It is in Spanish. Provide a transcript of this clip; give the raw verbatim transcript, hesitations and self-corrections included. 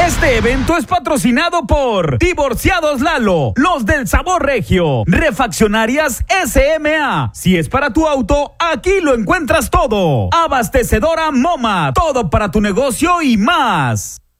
Este evento es patrocinado por Divorciados Lalo, los del sabor regio, Refaccionarias S M A. Si es para tu auto, aquí lo encuentras todo. Abastecedora MoMA, todo para tu negocio y más.